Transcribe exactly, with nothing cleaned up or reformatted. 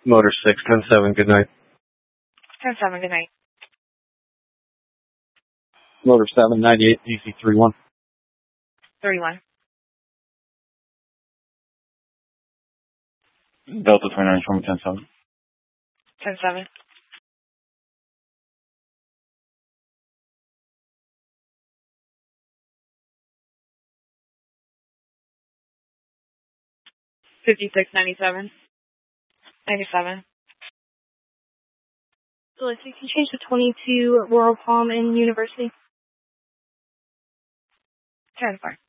Motor six, ten seven, good night. ten seven, good night. Motor seven, ninety-eight, D C three one. three one. Delta twenty-nine, from ten seven. ten seven. fifty-six ninety-seven. ninety-seven. So if you can change to twenty-two Royal Palm and University. ten four.